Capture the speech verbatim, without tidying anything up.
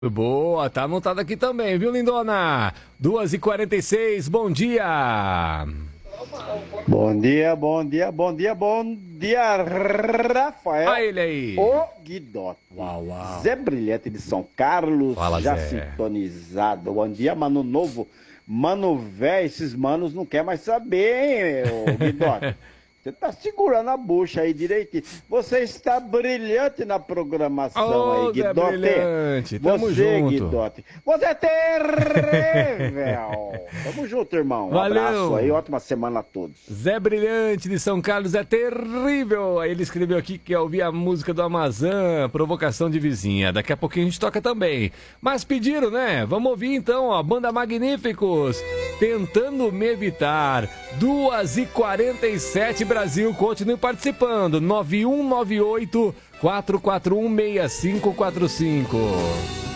Boa, tá anotado aqui também, viu, lindona? duas e quarenta e seis, bom dia! Bom dia, bom dia, bom dia, bom dia, Rafael. Olha ele aí. O Guidotti. Uau, uau. Zé Brilhante de São Carlos, Fala, já Zé. sintonizado. Bom dia, mano novo. Mano velho, esses manos não quer mais saber, hein, ô Guidotti. Você tá segurando a bucha aí direitinho. Você está brilhante na programação Ô, aí, Zé Guidotti. Brilhante, tamo Você, junto. Guidotti. Você é terrível. Tamo junto, irmão. Um Valeu. abraço aí, ótima semana a todos. Zé Brilhante de São Carlos é terrível. Aí ele escreveu aqui que quer ouvir a música do Amazon, Provocação de Vizinha. Daqui a pouquinho a gente toca também. Mas pediram, né? Vamos ouvir então, ó, Banda Magníficos, Tentando Me Evitar. duas e quarenta e sete, Brasil. Continue participando. nove um nove oito, quatro quatro um, seis cinco quatro cinco.